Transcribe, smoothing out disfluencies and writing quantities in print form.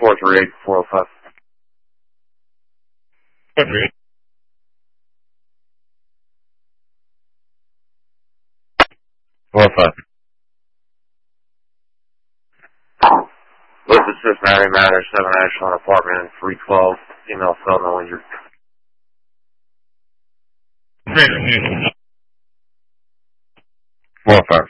438 405. 438. 405. This is Cincinnati Matter, 7 Ashland Apartment, 312, female cell, no injured. 405.